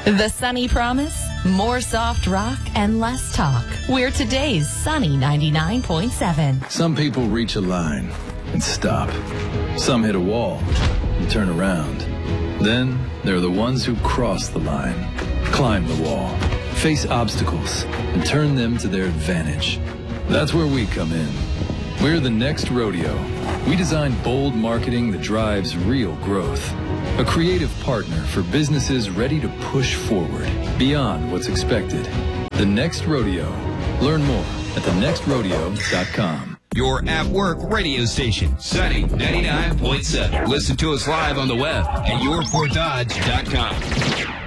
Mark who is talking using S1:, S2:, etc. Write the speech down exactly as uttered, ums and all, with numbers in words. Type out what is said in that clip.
S1: The Sunny Promise? More soft rock and less talk. We're today's Sunny ninety-nine point seven.
S2: Some people reach a line and stop. Some hit a wall and turn around. Then there are the ones who cross the line, climb the wall, face obstacles, and turn them to their advantage. That's where we come in. We're the Next Rodeo. We design bold marketing that drives real growth. A creative partner for businesses ready to push forward beyond what's expected. The Next Rodeo. Learn more at the next rodeo dot com.
S3: Your at-work radio station, Sunny ninety-nine point seven. Listen to us live on the web at your fort dodge dot com.